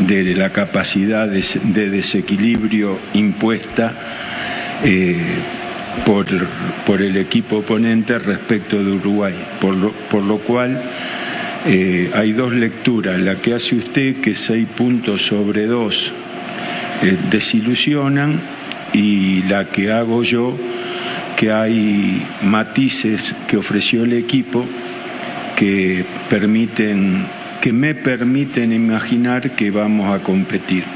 de la capacidad de desequilibrio impuesta por el equipo oponente respecto de Uruguay, por lo cual hay dos lecturas: la que hace usted, que 6 puntos sobre 2 desilusionan, y la que hago yo, que hay matices que ofreció el equipo que me permiten imaginar que vamos a competir.